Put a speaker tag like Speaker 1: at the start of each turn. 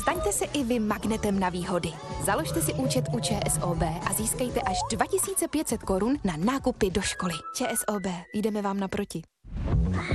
Speaker 1: Staňte se i vy magnetem na výhody. Založte si účet u ČSOB a získejte až 2500 korun na nákupy do školy. ČSOB, jdeme vám naproti.